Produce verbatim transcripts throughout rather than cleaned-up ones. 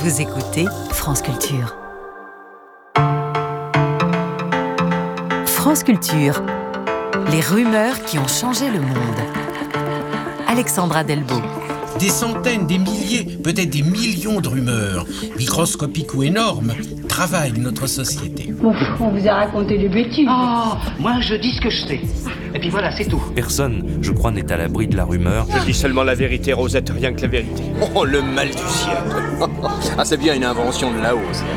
Vous écoutez France Culture. France Culture, les rumeurs qui ont changé le monde. Alexandra Delbo. Des centaines, des milliers, peut-être des millions de rumeurs, microscopiques ou énormes, travaillent notre société. Bon, on vous a raconté des bêtises. Oh, moi je dis ce que je sais. Et puis voilà, c'est tout. Personne, je crois, n'est à l'abri de la rumeur. Je dis seulement la vérité, Rosette, rien que la vérité. Oh, le mal du siècle. Ah, c'est bien une invention de là-haut, ça.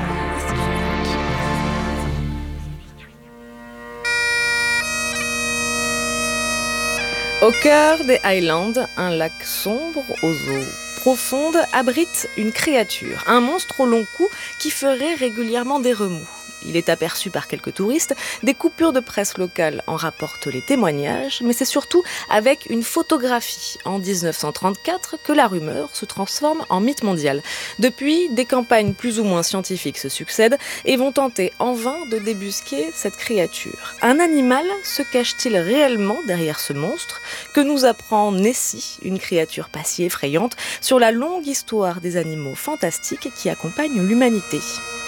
Au cœur des Highlands, un lac sombre aux eaux profondes abrite une créature, un monstre au long cou qui ferait régulièrement des remous. Il est aperçu par quelques touristes, des coupures de presse locales en rapportent les témoignages, mais c'est surtout avec une photographie en dix-neuf cent trente-quatre que la rumeur se transforme en mythe mondial. Depuis, des campagnes plus ou moins scientifiques se succèdent et vont tenter en vain de débusquer cette créature. Un animal se cache-t-il réellement derrière ce monstre que nous apprend Nessie, une créature pas si effrayante, sur la longue histoire des animaux fantastiques qui accompagnent l'humanité.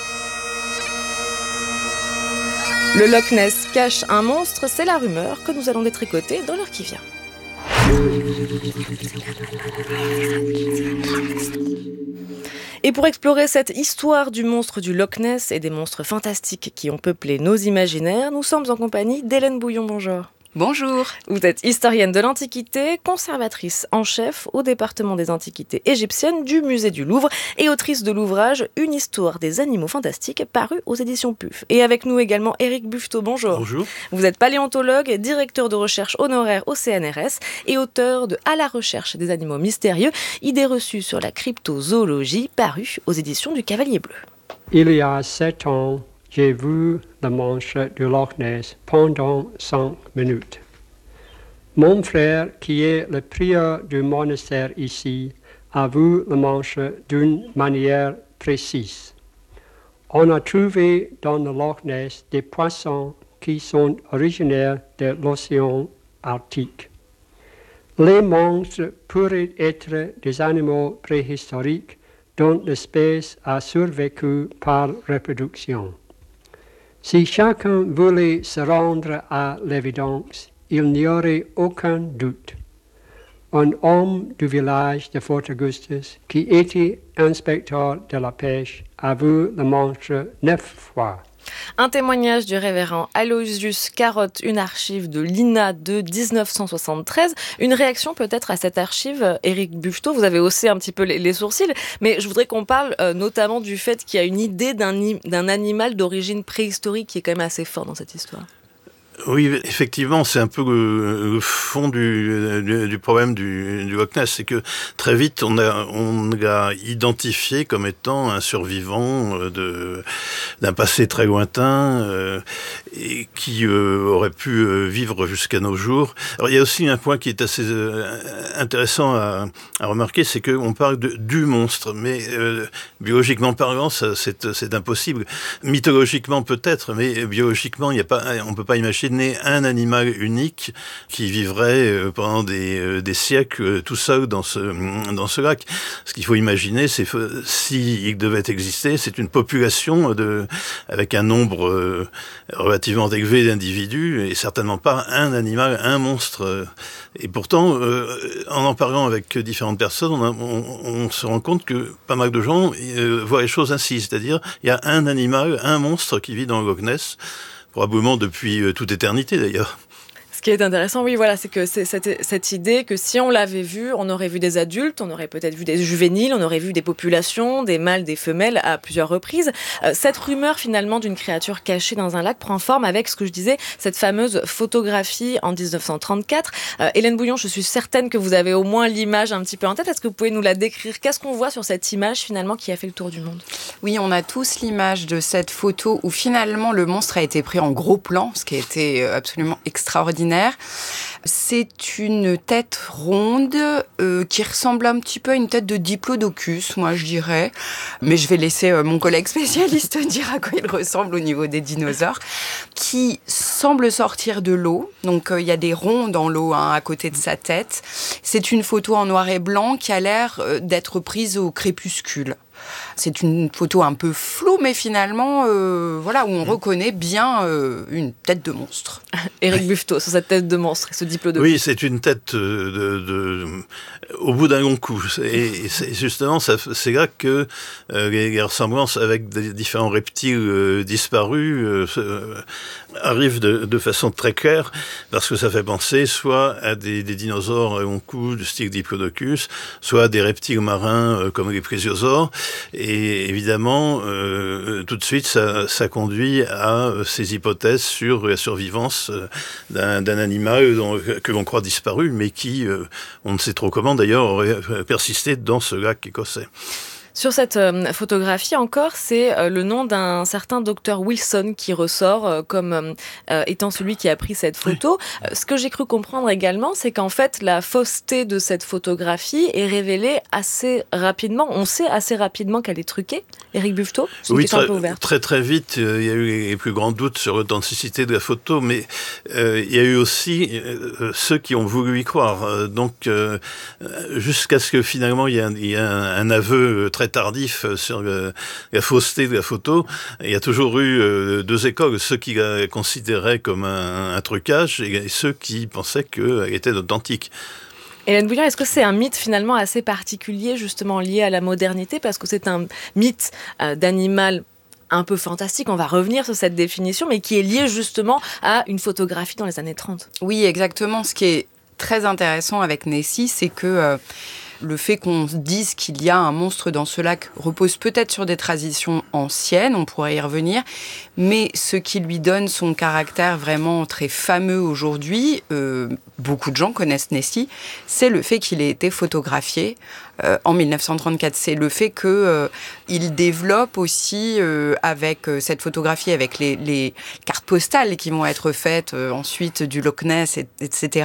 Le Loch Ness cache un monstre, c'est la rumeur que nous allons détricoter dans l'heure qui vient. Et pour explorer cette histoire du monstre du Loch Ness et des monstres fantastiques qui ont peuplé nos imaginaires, nous sommes en compagnie d'Hélène Bouillon. Bonjour. Bonjour. Vous êtes historienne de l'Antiquité, conservatrice en chef au département des Antiquités égyptiennes du Musée du Louvre et autrice de l'ouvrage Une histoire des animaux fantastiques paru aux éditions P U F. Et avec nous également Éric Buffetot. Bonjour. Bonjour. Vous êtes paléontologue, directeur de recherche honoraire au C N R S et auteur de À la recherche des animaux mystérieux, idées reçues sur la cryptozoologie paru aux éditions du Cavalier Bleu. Il y a sept ans, j'ai vu le monstre du Loch Ness pendant cinq minutes. Mon frère, qui est le prieur du monastère ici, a vu le monstre d'une manière précise. On a trouvé dans le Loch Ness des poissons qui sont originaires de l'océan Arctique. Les monstres pourraient être des animaux préhistoriques dont l'espèce a survécu par reproduction. Si chacun voulait se rendre à l'évidence, il n'y aurait aucun doute. Un homme du village de Fort Augustus, qui était inspecteur de la pêche, a vu le monstre neuf fois. Un témoignage du révérend Aloysius Carotte, une archive de l'I N A de dix-neuf cent soixante-treize. Une réaction peut-être à cette archive, Éric Buffetot, vous avez haussé un petit peu les, les sourcils, mais je voudrais qu'on parle euh, notamment du fait qu'il y a une idée d'un, d'un animal d'origine préhistorique qui est quand même assez fort dans cette histoire. Oui, effectivement, c'est un peu le, le fond du, du, du problème du, du Loch Ness, c'est que très vite on a on l'a identifié comme étant un survivant de d'un passé très lointain euh, et qui euh, aurait pu euh, vivre jusqu'à nos jours. Alors il y a aussi un point qui est assez euh, intéressant à, à remarquer, c'est que on parle de du monstre, mais euh, biologiquement parlant, ça, c'est c'est impossible. Mythologiquement peut-être, mais biologiquement, il y a pas, on peut pas imaginer un animal unique qui vivrait pendant des, des siècles tout seul dans ce, dans ce lac. Ce qu'il faut imaginer, c'est s'il devait exister, c'est une population de, avec un nombre relativement élevé d'individus et certainement pas un animal, un monstre. Et pourtant, en en parlant avec différentes personnes, on, a, on, on se rend compte que pas mal de gens voient les choses ainsi, c'est-à-dire il y a un animal, un monstre qui vit dans le Loch Ness, probablement depuis euh, toute éternité d'ailleurs. Ce qui est intéressant, oui, voilà, c'est que c'est cette, cette idée que si on l'avait vu, on aurait vu des adultes, on aurait peut-être vu des juvéniles, on aurait vu des populations, des mâles, des femelles à plusieurs reprises. Euh, cette rumeur finalement d'une créature cachée dans un lac prend forme avec ce que je disais, cette fameuse photographie en dix-neuf cent trente-quatre. Euh, Hélène Bouillon, je suis certaine que vous avez au moins l'image un petit peu en tête. Est-ce que vous pouvez nous la décrire ? Qu'est-ce qu'on voit sur cette image finalement qui a fait le tour du monde ? Oui, on a tous l'image de cette photo où finalement le monstre a été pris en gros plan, ce qui a été absolument extraordinaire. C'est une tête ronde euh, qui ressemble un petit peu à une tête de diplodocus, moi je dirais. Mais je vais laisser euh, mon collègue spécialiste dire à quoi il ressemble au niveau des dinosaures, qui semble sortir de l'eau. Donc il euh, y a des ronds dans l'eau hein, à côté de sa tête. C'est une photo en noir et blanc qui a l'air euh, d'être prise au crépuscule. C'est une photo un peu floue, mais finalement, euh, voilà, où on reconnaît bien euh, une tête de monstre. Éric Buffetot, sur cette tête de monstre, ce diplodocus. Oui, c'est une tête de, de, de, au bout d'un long coup. Et c'est justement, ça, c'est là que euh, les, les ressemblances avec des différents reptiles euh, disparus euh, euh, arrivent de, de façon très claire, parce que ça fait penser soit à des, des dinosaures à long cou du style diplodocus, soit à des reptiles marins euh, comme les plésiosaures. Et évidemment, euh, tout de suite, ça, ça conduit à ces hypothèses sur la survivance d'un, d'un animal dont, que l'on croit disparu, mais qui, euh, on ne sait trop comment d'ailleurs, aurait persisté dans ce lac écossais. Sur cette euh, photographie encore, c'est euh, le nom d'un certain docteur Wilson qui ressort euh, comme euh, étant celui qui a pris cette photo. Oui. Euh, ce que j'ai cru comprendre également, c'est qu'en fait, la fausseté de cette photographie est révélée assez rapidement. On sait assez rapidement qu'elle est truquée. Éric Buffetot, c'est une oui, question très, un peu ouverte. Très très vite, euh, il y a eu les plus grands doutes sur l'authenticité de la photo, mais euh, il y a eu aussi euh, ceux qui ont voulu y croire. Euh, donc, euh, jusqu'à ce que finalement, il y a, il y a un, un aveu très tardif sur le, la fausseté de la photo. Il y a toujours eu euh, deux écoles, ceux qui la considéraient comme un, un trucage et ceux qui pensaient qu'elle était authentique. Hélène Bouillon, est-ce que c'est un mythe finalement assez particulier, justement lié à la modernité, parce que c'est un mythe euh, d'animal un peu fantastique, on va revenir sur cette définition, mais qui est lié justement à une photographie dans les années trente. Oui, exactement. Ce qui est très intéressant avec Nessie, c'est que euh, le fait qu'on dise qu'il y a un monstre dans ce lac repose peut-être sur des traditions anciennes, on pourrait y revenir, mais ce qui lui donne son caractère vraiment très fameux aujourd'hui, euh, beaucoup de gens connaissent Nessie, c'est le fait qu'il ait été photographié euh, en dix-neuf cent trente-quatre. C'est le fait qu'il euh, développe aussi, euh, avec euh, cette photographie, avec les, les cartes postales qui vont être faites euh, ensuite du Loch Ness, et, etc.,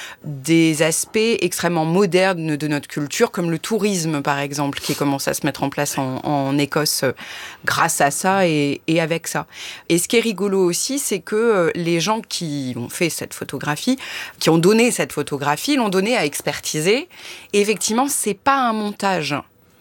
des aspects extrêmement modernes de notre culture, comme le tourisme, par exemple, qui commence à se mettre en place en, en Écosse euh, grâce à ça et, et avec ça. Et ce qui est rigolo aussi, c'est que euh, les gens qui ont fait cette photographie, qui ont donné cette photographie, l'ont donnée à expertiser. Et effectivement, c'est pas un montage.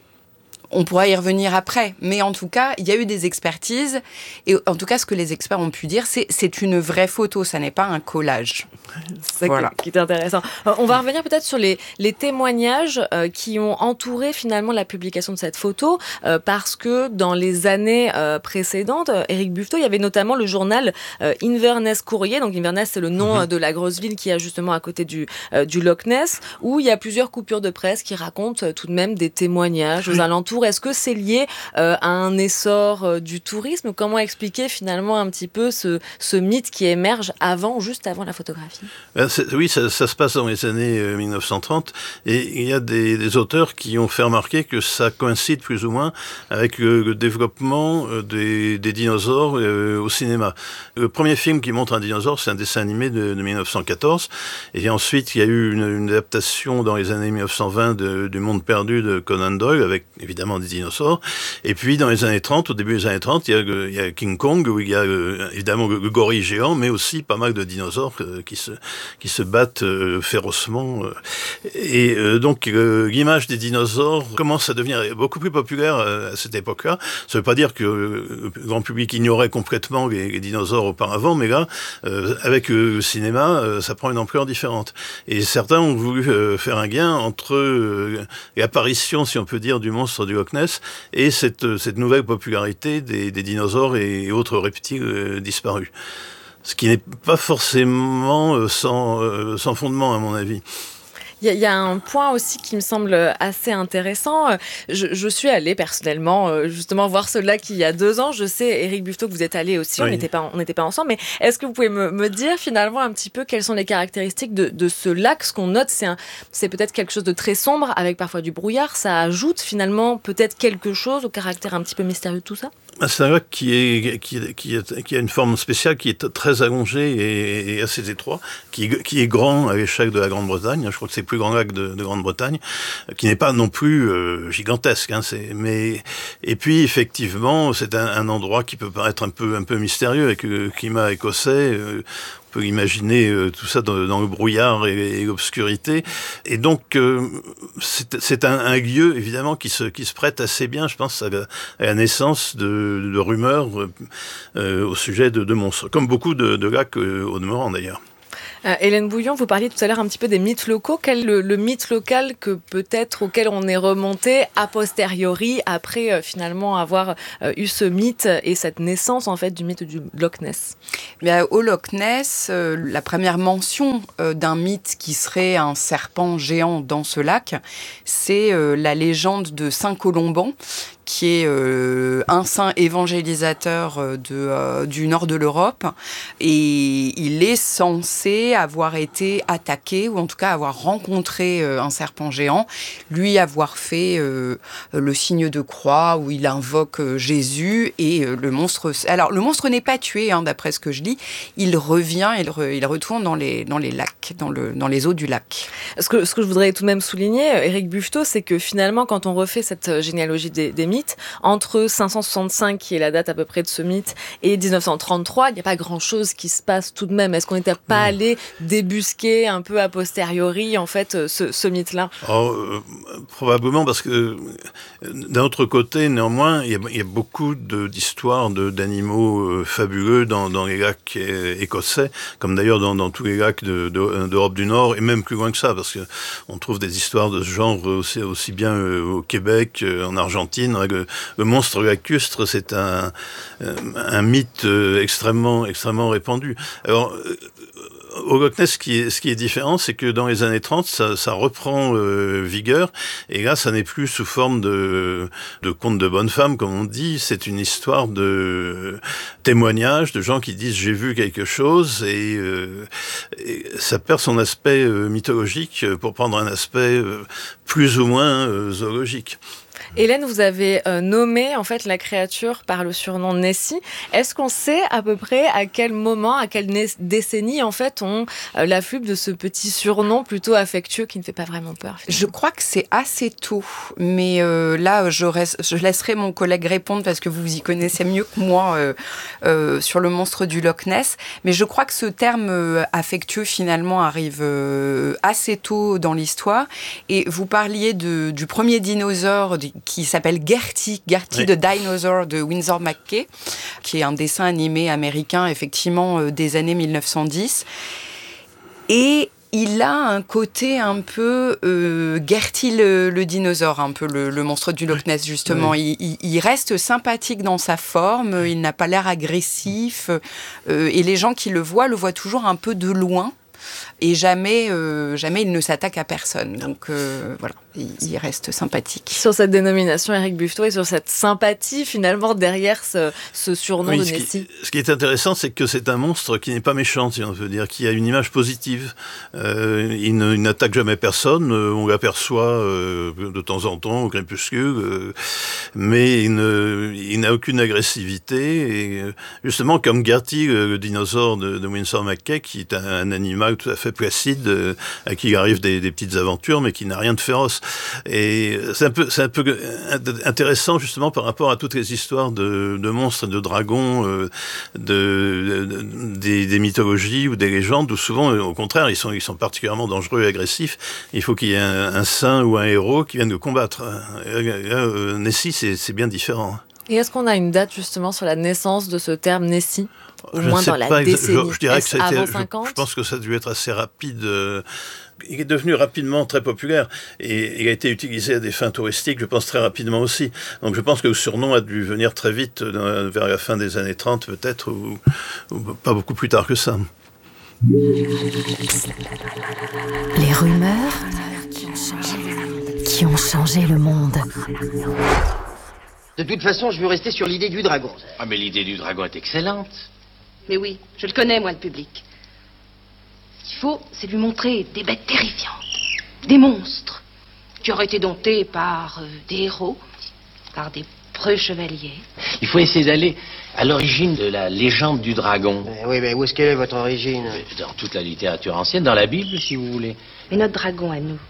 On pourra y revenir après, mais en tout cas, il y a eu des expertises, et en tout cas, ce que les experts ont pu dire, c'est c'est une vraie photo, ça n'est pas un collage. C'est ça voilà. qui est intéressant. On va revenir peut-être sur les, les témoignages euh, qui ont entouré finalement la publication de cette photo, euh, parce que dans les années euh, précédentes, euh, Éric Buffetot, il y avait notamment le journal euh, Inverness Courrier, donc Inverness, c'est le nom mmh. de la grosse ville qui est justement à côté du, euh, du Loch Ness, où il y a plusieurs coupures de presse qui racontent euh, tout de même des témoignages aux alentours. Est-ce que c'est lié euh, à un essor euh, du tourisme ? Comment expliquer finalement un petit peu ce, ce mythe qui émerge avant, juste avant la photographie ? Ben oui, ça, ça se passe dans les années euh, dix-neuf cent trente, et il y a des, des auteurs qui ont fait remarquer que ça coïncide plus ou moins avec le, le développement euh, des, des dinosaures euh, au cinéma. Le premier film qui montre un dinosaure, c'est un dessin animé de, de dix-neuf cent quatorze, et ensuite il y a eu une, une adaptation dans les années dix-neuf cent vingt de, du Monde perdu de Conan Doyle, avec évidemment des dinosaures. Et puis dans les années trente, au début des années trente, il y a, le, il y a King Kong, où il y a euh, évidemment le, le gorille géant, mais aussi pas mal de dinosaures euh, qui se qui se battent euh, férocement. Euh. Et euh, donc euh, l'image des dinosaures commence à devenir beaucoup plus populaire euh, à cette époque-là. Ça ne veut pas dire que euh, le grand public ignorait complètement les, les dinosaures auparavant, mais là, euh, avec euh, le cinéma, euh, ça prend une ampleur différente. Et certains ont voulu euh, faire un gain entre euh, l'apparition, si on peut dire, du monstre du Loch Ness et cette, cette nouvelle popularité des, des dinosaures et autres reptiles euh, disparus. Ce qui n'est pas forcément euh, sans, euh, sans fondement, à mon avis. Il y, y a un point aussi qui me semble assez intéressant. Je, je suis allée personnellement justement voir ce lac il y a deux ans. Je sais, Éric Buffetot, que vous êtes allé aussi. Oui. On n'était pas, on n'était pas ensemble. Mais est-ce que vous pouvez me, me dire finalement un petit peu quelles sont les caractéristiques de, de ce lac ? Ce qu'on note, c'est, un, c'est peut-être quelque chose de très sombre avec parfois du brouillard. Ça ajoute finalement peut-être quelque chose au caractère un petit peu mystérieux de tout ça ? C'est un lac qui, est, qui, est, qui, est, qui a une forme spéciale, qui est très allongé et, et assez étroit, qui, qui est grand à l'échelle de la Grande-Bretagne. Je crois que c'est le plus grand lac de, de Grande-Bretagne, qui n'est pas non plus euh, gigantesque. Hein, c'est, mais, et puis, effectivement, c'est un, un endroit qui peut paraître un peu, un peu mystérieux avec le climat écossais. Euh, On peut imaginer euh, tout ça dans, dans le brouillard et, et l'obscurité. Et donc, euh, c'est, c'est un, un lieu, évidemment, qui se, qui se prête assez bien, je pense, à la, à la naissance de, de rumeurs euh, au sujet de, de monstres. Comme beaucoup de, de lacs euh, au demeurant, d'ailleurs. Euh, Hélène Bouillon, vous parliez tout à l'heure un petit peu des mythes locaux. Quel est le, le mythe local que peut-être auquel on est remonté a posteriori, après euh, finalement avoir euh, eu ce mythe et cette naissance en fait du mythe du Loch Ness? Bien, au Loch Ness, euh, la première mention euh, d'un mythe qui serait un serpent géant dans ce lac, c'est euh, la légende de Saint Colomban, qui est euh, un saint évangélisateur de, euh, du nord de l'Europe. Et il est censé avoir été attaqué, ou en tout cas avoir rencontré euh, un serpent géant, lui avoir fait euh, le signe de croix, où il invoque euh, Jésus, et euh, le monstre... Alors, le monstre n'est pas tué, hein, d'après ce que je lis. Il revient, il, re, il retourne dans les, dans les lacs, dans, le, dans les eaux du lac. Ce que, ce que je voudrais tout de même souligner, Éric Buffetot, c'est que finalement, quand on refait cette généalogie des, des mythes, entre cinq cent soixante-cinq, qui est la date à peu près de ce mythe, et dix-neuf cent trente-trois, il n'y a pas grand-chose qui se passe tout de même. Est-ce qu'on n'était pas mmh. allé débusquer un peu a posteriori, en fait, ce, ce mythe-là? oh, euh, Probablement, parce que d'un autre côté, néanmoins, il y a, il y a beaucoup de, d'histoires de, d'animaux euh, fabuleux dans, dans les lacs euh, écossais, comme d'ailleurs dans, dans tous les lacs de, de, d'Europe du Nord, et même plus loin que ça, parce qu'on trouve des histoires de ce genre aussi, aussi bien euh, au Québec, euh, en Argentine. Le, le monstre lacustre, c'est un, un mythe extrêmement, extrêmement répandu. Alors, au Loch Ness, ce qui est, ce qui est différent, c'est que dans les années trente, ça, ça reprend euh, vigueur, et là, ça n'est plus sous forme de, de conte de bonne femme, comme on dit, c'est une histoire de témoignages, de gens qui disent « j'ai vu quelque chose », et, euh, et ça perd son aspect euh, mythologique pour prendre un aspect euh, plus ou moins euh, zoologique. Hélène, vous avez euh, nommé en fait la créature par le surnom Nessie. Est-ce qu'on sait à peu près à quel moment, à quelle né- décennie en fait on euh, l'affluve de ce petit surnom plutôt affectueux qui ne fait pas vraiment peur? Finalement. Je crois que c'est assez tôt, mais euh, là je, reste, je laisserai mon collègue répondre parce que vous y connaissez mieux que moi euh, euh, sur le monstre du Loch Ness. Mais je crois que ce terme euh, affectueux finalement arrive euh, assez tôt dans l'histoire. Et vous parliez de, du premier dinosaure qui s'appelle Gertie, Gertie oui. the Dinosaur de Winsor McCay, qui est un dessin animé américain, effectivement, euh, des années mille neuf cent dix. Et il a un côté un peu euh, Gertie le, le dinosaure, un peu le, le monstre du Loch Ness, justement. Oui. Il, il, il reste sympathique dans sa forme, il n'a pas l'air agressif, euh, et les gens qui le voient, le voient toujours un peu de loin. Et jamais, euh, jamais il ne s'attaque à personne. Donc euh, voilà, il, il reste sympathique. Sur cette dénomination, Éric Buffetot, et sur cette sympathie finalement derrière ce, ce surnom oui, de Nessie. Ce qui, ce qui est intéressant, c'est que c'est un monstre qui n'est pas méchant, si on veut dire, qui a une image positive. Euh, il, ne, il n'attaque jamais personne, on l'aperçoit euh, de temps en temps au crépuscule, euh, mais il, ne, il n'a aucune agressivité. Et justement, comme Gertie, le, le dinosaure de, de Winsor McCay, qui est un, un animal tout à fait placide, euh, à qui il arrive des, des petites aventures, mais qui n'a rien de féroce. Et c'est un peu, c'est un peu intéressant justement par rapport à toutes les histoires de, de monstres, de dragons, euh, de, de, des, des mythologies ou des légendes, où souvent, au contraire, ils sont, ils sont particulièrement dangereux et agressifs. Il faut qu'il y ait un, un saint ou un héros qui vienne le combattre. Euh, Nessie, c'est, c'est bien différent. Et est-ce qu'on a une date justement sur la naissance de ce terme Nessie? Au je moins dans la pas, décennie. Je, je dirais que ça a été, avant cinquante? je, je pense que ça a dû être assez rapide. Euh, il est devenu rapidement très populaire et il a été utilisé à des fins touristiques, je pense très rapidement aussi. Donc je pense que le surnom a dû venir très vite, dans, vers la fin des années trente peut-être, ou, ou pas beaucoup plus tard que ça. Les rumeurs qui ont changé le monde. De toute façon, je veux rester sur l'idée du dragon. Ah, mais l'idée du dragon est excellente. Mais oui, je le connais, moi, le public. Ce qu'il faut, c'est lui montrer des bêtes terrifiantes, des monstres, qui auraient été domptés par euh, des héros, par des affreux chevalier. Il faut essayer d'aller à l'origine de la légende du dragon. Eh oui, mais où est-ce qu'elle est, votre origine? Dans toute la littérature ancienne, dans la Bible, si vous voulez. Mais notre dragon à nous,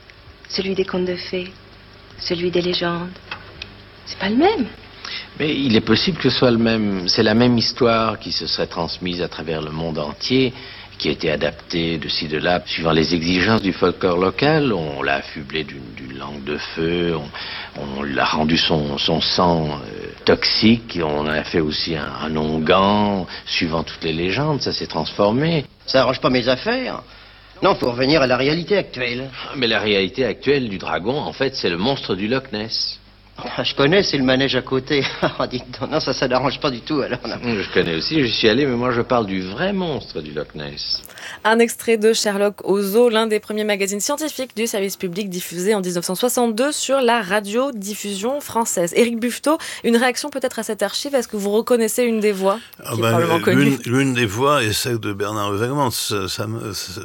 celui des contes de fées, celui des légendes, c'est pas le même. Mais il est possible que ce soit le même. C'est la même histoire qui se serait transmise à travers le monde entier, qui a été adaptée de ci, de là, suivant les exigences du folklore local. On l'a affublé d'une, d'une langue de feu, on, on l'a rendu son, son sang euh, toxique, on en a fait aussi un, un onguent, suivant toutes les légendes, ça s'est transformé. Ça arrange pas mes affaires. Non, faut revenir à la réalité actuelle. Mais la réalité actuelle du dragon, en fait, c'est le monstre du Loch Ness. Ah, je connais, c'est le manège à côté. Ah, dites donc, non, ça, ça n'arrange pas du tout, alors. Non. Je connais aussi, j'y suis allé, mais moi je parle du vrai monstre du Loch Ness. Un extrait de Sherlock au Zoo, l'un des premiers magazines scientifiques du service public diffusé en dix-neuf cent soixante-deux sur la radiodiffusion française. Éric Buffetot, une réaction peut-être à cette archive? Est-ce que vous reconnaissez une des voix ah qui ben, est probablement connue? l'une, l'une des voix est celle de Bernard Wevermans. Ça, ça me, ça,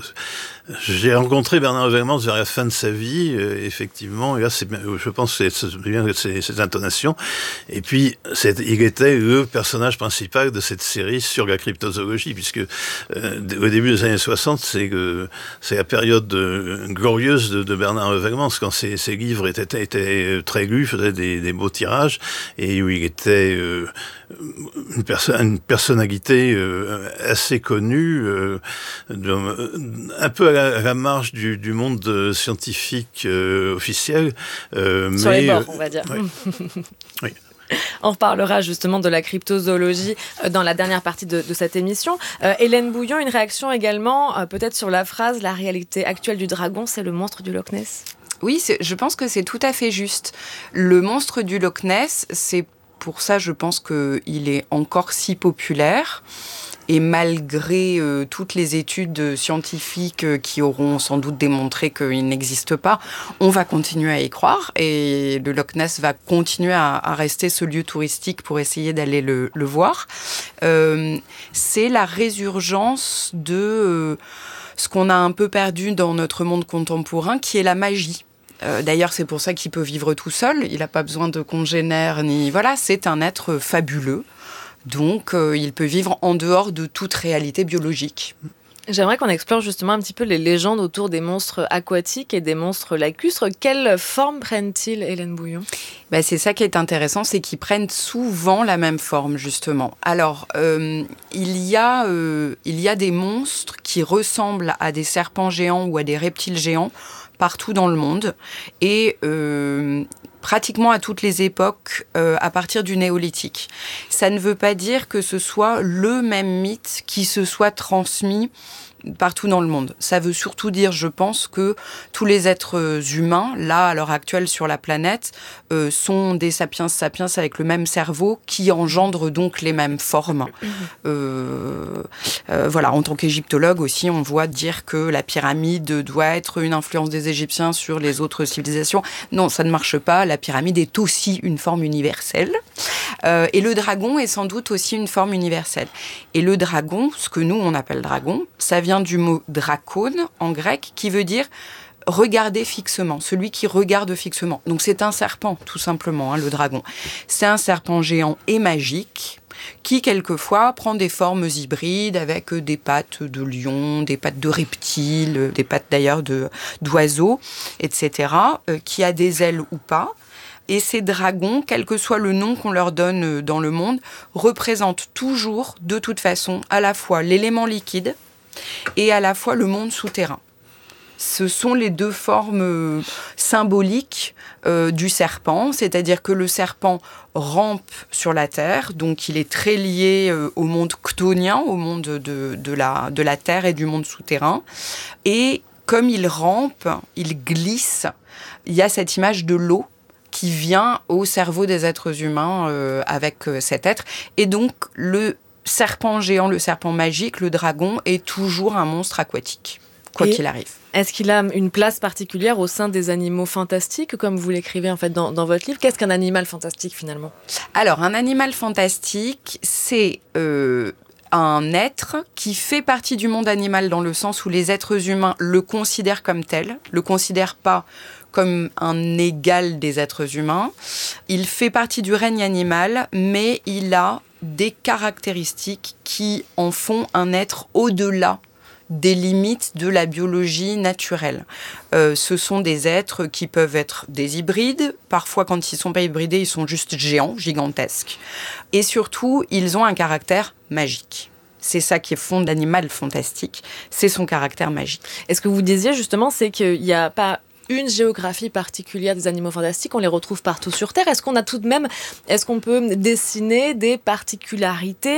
j'ai rencontré Bernard Wevermans vers la fin de sa vie, euh, effectivement, et là, c'est, je pense que c'est bien ses, ses intonations. Et puis, c'est, il était le personnage principal de cette série sur la cryptozoologie, puisque euh, au début des années soixante, c'est, euh, c'est la période euh, glorieuse de, de Bernard Wevermans, quand ses, ses livres étaient, étaient très lus, faisaient des, des beaux tirages, et où il était euh, une, perso- une personnalité euh, assez connue, euh, de, un peu à la, à la marge du, du monde scientifique euh, officiel. Euh, Sur mais, les bords, on va dire. Ouais. Oui. On reparlera justement de la cryptozoologie dans la dernière partie de, de cette émission. Euh, Hélène Bouillon, une réaction également, euh, peut-être sur la phrase « La réalité actuelle du dragon, c'est le monstre du Loch Ness ». Oui, c'est, je pense que c'est tout à fait juste. Le monstre du Loch Ness, c'est pour ça, je pense qu'il est encore si populaire. Et malgré euh, toutes les études scientifiques euh, qui auront sans doute démontré qu'il n'existe pas, on va continuer à y croire. Et le Loch Ness va continuer à, à rester ce lieu touristique pour essayer d'aller le, le voir. Euh, c'est la résurgence de euh, ce qu'on a un peu perdu dans notre monde contemporain, qui est la magie. Euh, d'ailleurs, c'est pour ça qu'il peut vivre tout seul. Il n'a pas besoin de congénères, ni... Voilà, c'est un être fabuleux. Donc, euh, il peut vivre en dehors de toute réalité biologique. J'aimerais qu'on explore justement un petit peu les légendes autour des monstres aquatiques et des monstres lacustres. Quelle forme prennent-ils, Hélène Bouillon ? Ben, c'est ça qui est intéressant, c'est qu'ils prennent souvent la même forme, justement. Alors, euh, il y a, euh, il y a des monstres qui ressemblent à des serpents géants ou à des reptiles géants partout dans le monde. Et... Euh, pratiquement à toutes les époques, euh, à partir du néolithique. Ça ne veut pas dire que ce soit le même mythe qui se soit transmis partout dans le monde. Ça veut surtout dire, je pense, que tous les êtres humains, là, à l'heure actuelle sur la planète, euh, sont des sapiens sapiens avec le même cerveau qui engendre donc les mêmes formes. Euh, euh, voilà, en tant qu'égyptologue aussi, on voit dire que la pyramide doit être une influence des Égyptiens sur les autres civilisations. Non, ça ne marche pas. La pyramide est aussi une forme universelle. Euh, et le dragon est sans doute aussi une forme universelle. Et le dragon, ce que nous, on appelle dragon, ça vient du mot drakon en grec, qui veut dire regarder fixement, celui qui regarde fixement. Donc c'est un serpent, tout simplement, hein, le dragon. C'est un serpent géant et magique qui, quelquefois, prend des formes hybrides avec des pattes de lion, des pattes de reptiles, des pattes d'ailleurs de, d'oiseaux, et cetera, euh, qui a des ailes ou pas. Et ces dragons, quel que soit le nom qu'on leur donne dans le monde, représentent toujours, de toute façon, à la fois l'élément liquide et à la fois le monde souterrain. Ce sont les deux formes symboliques euh, du serpent, c'est-à-dire que le serpent rampe sur la terre, donc il est très lié euh, au monde chthonien, au monde de, de, la, de la terre et du monde souterrain. Et comme il rampe, il glisse, il y a cette image de l'eau qui vient au cerveau des êtres humains euh, avec euh, cet être. Et donc, le serpent géant, le serpent magique, le dragon, est toujours un monstre aquatique, quoi Et qu'il arrive. Est-ce qu'il a une place particulière au sein des animaux fantastiques, comme vous l'écrivez en fait dans, dans votre livre ? Qu'est-ce qu'un animal fantastique, finalement ? Alors, un animal fantastique, c'est... Euh, un être qui fait partie du monde animal dans le sens où les êtres humains le considèrent comme tel, le considèrent pas comme un égal des êtres humains. Il fait partie du règne animal, mais il a des caractéristiques qui en font un être au-delà des limites de la biologie naturelle. Euh, ce sont des êtres qui peuvent être des hybrides. Parfois, quand ils ne sont pas hybridés, ils sont juste géants, gigantesques. Et surtout, ils ont un caractère magique. C'est ça qui fonde l'animal fantastique, c'est son caractère magique. Et ce que vous disiez justement, c'est qu'il n'y a pas une géographie particulière des animaux fantastiques, on les retrouve partout sur Terre. Est-ce qu'on a tout de même, est-ce qu'on peut dessiner des particularités ?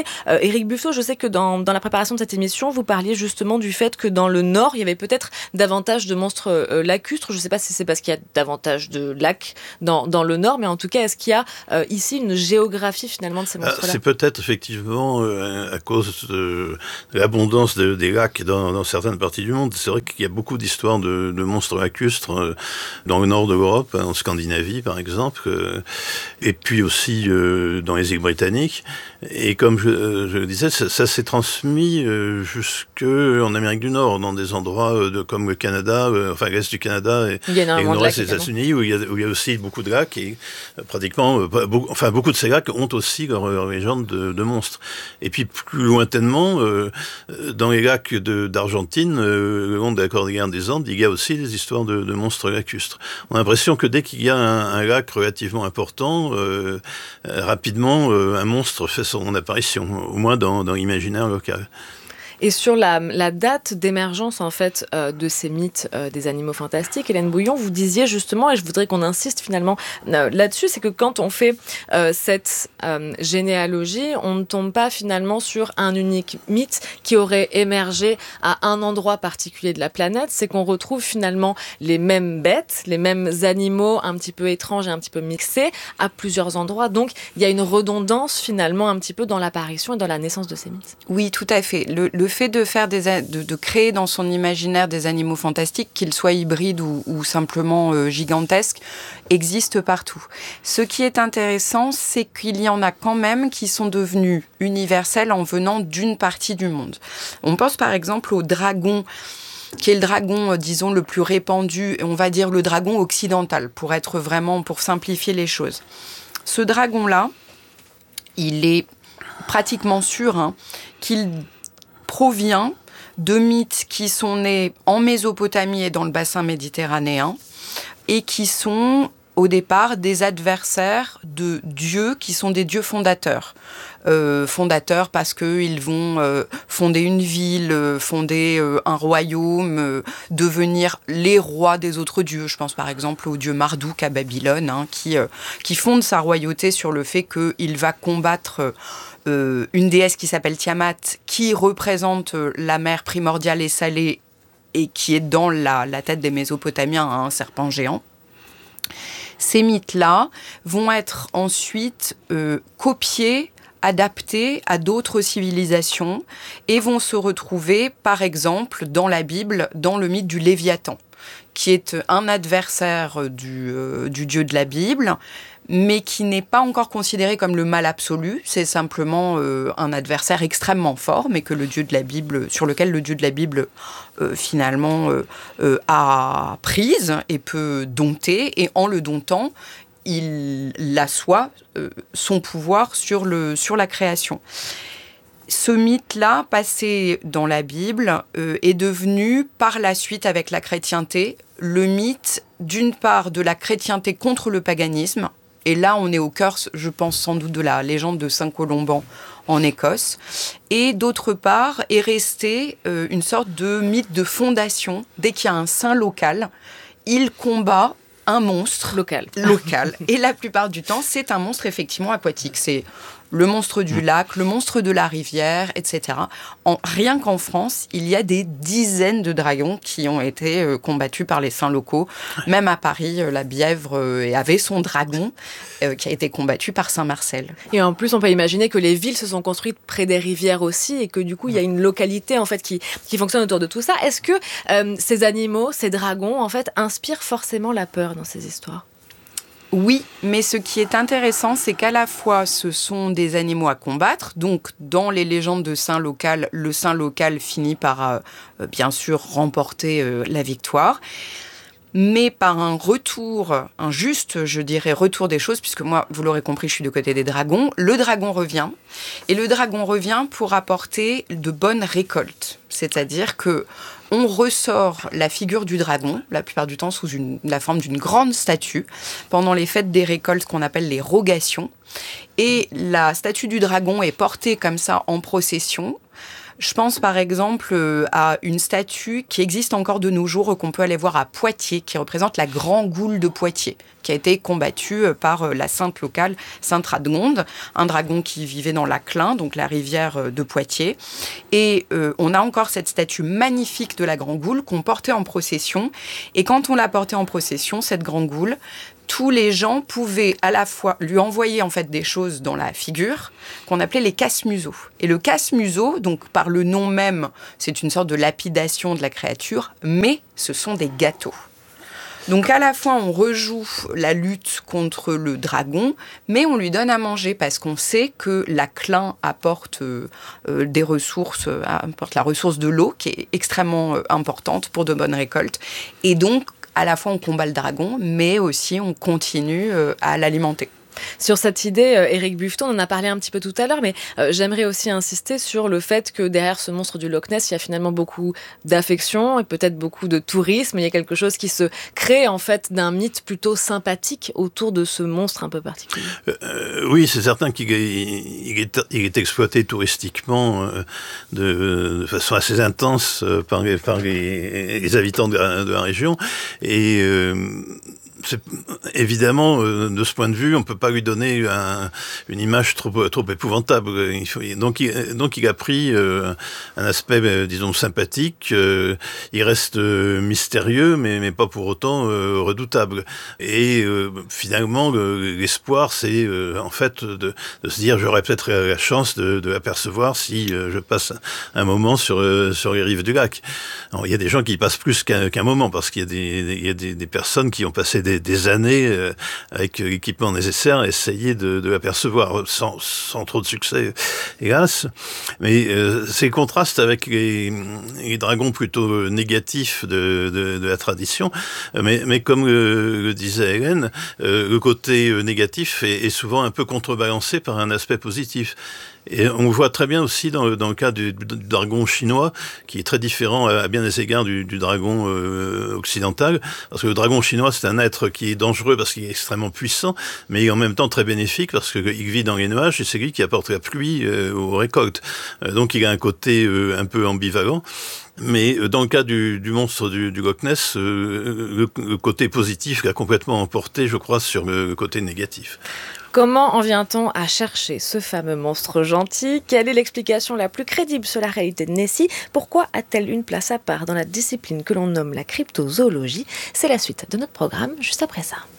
euh, Éric Buffetot, je sais que dans, dans la préparation de cette émission, vous parliez justement du fait que dans le Nord, il y avait peut-être davantage de monstres euh, lacustres. Je ne sais pas si c'est parce qu'il y a davantage de lacs dans, dans le Nord, mais en tout cas, est-ce qu'il y a euh, ici une géographie finalement de ces monstres-là ? C'est peut-être effectivement euh, à cause de, de l'abondance de, des lacs dans, dans certaines parties du monde. C'est vrai qu'il y a beaucoup d'histoires de, de monstres lacustres dans le nord de l'Europe, en Scandinavie par exemple, euh, et puis aussi euh, dans les îles britanniques. Et comme je, je le disais, ça, ça s'est transmis euh, jusqu'en Amérique du Nord, dans des endroits euh, de, comme le Canada, euh, enfin l'Est du Canada et, et le Nord-Est des États-Unis, où il, y a, où il y a aussi beaucoup de lacs, et euh, pratiquement, euh, beaucoup, enfin beaucoup de ces lacs ont aussi leur, leur légende de, de monstres. Et puis plus lointainement, euh, dans les lacs de, d'Argentine, euh, le long de la cordillère des Andes, il y a aussi des histoires de, de monstres lacustres. On a l'impression que dès qu'il y a un, un lac relativement important, euh, euh, rapidement, euh, un monstre fait son apparition, au moins dans, dans l'imaginaire local. Et sur la, la date d'émergence en fait euh, de ces mythes euh, des animaux fantastiques, Hélène Bouillon, vous disiez justement, et je voudrais qu'on insiste finalement euh, là-dessus, c'est que quand on fait euh, cette euh, généalogie, on ne tombe pas finalement sur un unique mythe qui aurait émergé à un endroit particulier de la planète, c'est qu'on retrouve finalement les mêmes bêtes, les mêmes animaux un petit peu étranges et un petit peu mixés à plusieurs endroits. Donc il y a une redondance finalement un petit peu dans l'apparition et dans la naissance de ces mythes. Oui, tout à fait. Le, le fait de faire des, de, de créer dans son imaginaire des animaux fantastiques, qu'ils soient hybrides ou, ou simplement euh, gigantesques, existe partout. Ce qui est intéressant, c'est qu'il y en a quand même qui sont devenus universels en venant d'une partie du monde. On pense par exemple au dragon, qui est le dragon, disons, le plus répandu, on va dire le dragon occidental, pour être vraiment, pour simplifier les choses. Ce dragon-là, il est pratiquement sûr hein, qu'il provient de mythes qui sont nés en Mésopotamie et dans le bassin méditerranéen et qui sont au départ des adversaires de dieux qui sont des dieux fondateurs. Euh, fondateurs parce qu'ils vont euh, fonder une ville, euh, fonder euh, un royaume, euh, devenir les rois des autres dieux. Je pense par exemple au dieu Marduk à Babylone, hein, qui, euh, qui fonde sa royauté sur le fait qu'il va combattre euh, une déesse qui s'appelle Tiamat, qui représente euh, la mer primordiale et salée et qui est dans la, la tête des Mésopotamiens, hein, un serpent géant. Ces mythes-là vont être ensuite euh, copiés, adaptés à d'autres civilisations et vont se retrouver, par exemple, dans la Bible, dans le mythe du Léviathan, qui est un adversaire du, euh, du Dieu de la Bible, mais qui n'est pas encore considéré comme le mal absolu. C'est simplement euh, un adversaire extrêmement fort, mais que le Dieu de la Bible, sur lequel le Dieu de la Bible euh, finalement euh, euh, a prise et peut dompter, et en le domptant, il assoit euh, son pouvoir sur, le, sur la création. Ce mythe-là, passé dans la Bible, euh, est devenu, par la suite, avec la chrétienté, le mythe, d'une part, de la chrétienté contre le paganisme. Et là, on est au cœur, je pense, sans doute de la légende de Saint-Colomban en Écosse. Et d'autre part, est resté euh, une sorte de mythe de fondation. Dès qu'il y a un saint local, il combat un monstre local. local. Et la plupart du temps, c'est un monstre effectivement aquatique. C'est le monstre du lac, le monstre de la rivière, et cetera. En, rien qu'en France, il y a des dizaines de dragons qui ont été euh, combattus par les saints locaux. Même à Paris, euh, la Bièvre euh, avait son dragon euh, qui a été combattu par Saint Marcel. Et en plus, on peut imaginer que les villes se sont construites près des rivières aussi et que du coup, il y a une localité en fait qui, qui fonctionne autour de tout ça. Est-ce que euh, ces animaux, ces dragons, en fait, inspirent forcément la peur dans ces histoires ? Oui, mais ce qui est intéressant, c'est qu'à la fois, ce sont des animaux à combattre. Donc, dans les légendes de saint local, le saint local finit par, euh, bien sûr, remporter euh, la victoire. mais par un retour, un juste, je dirais, retour des choses, puisque moi, vous l'aurez compris, je suis du côté des dragons. Le dragon revient, et le dragon revient pour apporter de bonnes récoltes. C'est-à-dire que on ressort la figure du dragon, la plupart du temps sous une, la forme d'une grande statue, pendant les fêtes des récoltes qu'on appelle les rogations. Et la statue du dragon est portée comme ça en procession. Je pense par exemple à une statue qui existe encore de nos jours, qu'on peut aller voir à Poitiers, qui représente la Grand Goule de Poitiers, qui a été combattue par la sainte locale, Sainte Radegonde, un dragon qui vivait dans la Clain, donc la rivière de Poitiers. Et euh, on a encore cette statue magnifique de la Grand Goule qu'on portait en procession. Et quand on l'a portée en procession, cette Grand Goule, tous les gens pouvaient à la fois lui envoyer en fait des choses dans la figure qu'on appelait les casse-museaux. Et le casse-museau, donc par le nom même, c'est une sorte de lapidation de la créature, mais ce sont des gâteaux. Donc à la fois on rejoue la lutte contre le dragon, mais on lui donne à manger parce qu'on sait que la Clain apporte euh, euh, des ressources, euh, apporte la ressource de l'eau qui est extrêmement euh, importante pour de bonnes récoltes. Et donc à la fois on combat le dragon, mais aussi on continue euh, à l'alimenter. Sur cette idée, euh, Éric Buffeton, on en a parlé un petit peu tout à l'heure, mais euh, j'aimerais aussi insister sur le fait que derrière ce monstre du Loch Ness, il y a finalement beaucoup d'affection et peut-être beaucoup de tourisme. Il y a quelque chose qui se crée en fait d'un mythe plutôt sympathique autour de ce monstre un peu particulier. Euh, oui, c'est certain qu'il il est, il est exploité touristiquement euh, de, de façon assez intense euh, par, les, par les, les habitants de la, de la région. Et euh, c'est, évidemment, euh, de ce point de vue, on peut pas lui donner un, une image trop, trop épouvantable. Il faut, donc, il, donc, il a pris euh, un aspect, euh, disons, sympathique. Euh, il reste euh, mystérieux, mais, mais pas pour autant euh, redoutable. Et euh, finalement, le, l'espoir, c'est euh, en fait de, de se dire, j'aurais peut-être la chance de, de l'apercevoir si euh, je passe un moment sur, euh, sur les rives du lac. Alors, il y a des gens qui y passent plus qu'un, qu'un moment, parce qu'il y a des, il y a des, des personnes qui ont passé des Des, des années euh, avec l'équipement nécessaire à essayer de, de l'apercevoir sans, sans trop de succès, hélas. Mais euh, c'est le contraste avec les, les dragons plutôt négatifs de, de, de la tradition. Mais, mais comme le, le disait Hélène, euh, le côté négatif est, est souvent un peu contrebalancé par un aspect positif. Et on voit très bien aussi dans le, dans le cas du, du dragon chinois, qui est très différent à, à bien des égards du, du dragon euh, occidental, parce que le dragon chinois, c'est un être qui est dangereux parce qu'il est extrêmement puissant, mais en même temps très bénéfique parce qu'il vit dans les nuages et c'est lui qui apporte la pluie euh, aux récoltes. Euh, donc il a un côté euh, un peu ambivalent. Mais dans le cas du, du monstre du, du Loch Ness, euh, le, le côté positif l'a complètement emporté, je crois, sur le, le côté négatif. Comment en vient-on à chercher ce fameux monstre gentil ? Quelle est l'explication la plus crédible sur la réalité de Nessie ? Pourquoi a-t-elle une place à part dans la discipline que l'on nomme la cryptozoologie ? C'est la suite de notre programme, juste après ça.